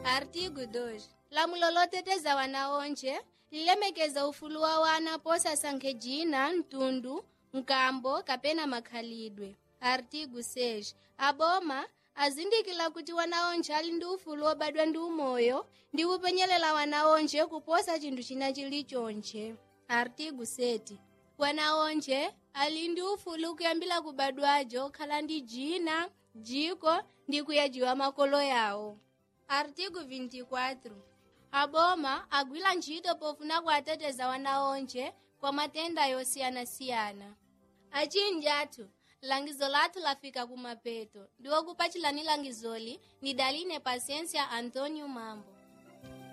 Artigo 2. Lamulo loteteza wana onje lilemekeza ufulu wa wana posa sankhe jina, ntundu, nkambo, kapena makhalidwe. Artigo 6. Aboma azindikila kuti wana onje ali ndi ufulu obadwa ndi umoyo ndi kupenyelela wana onje kuposa chindu china chilichonche. Artigo 7. Wana onje ali ndi ufulu kuyambila kubadwajo khala ndi jina, jiko ndi kuyajiwa makolo yawo. Artigo 24. Aboma agwila ntchito pofuna kuateteza wana onje kwa matenda yosiyana-siyana. Achinji athu, langizo lathu lafika kumapeto. Ndiwo kupachilani langizoli ni Daline Paciência Antônio Mambo.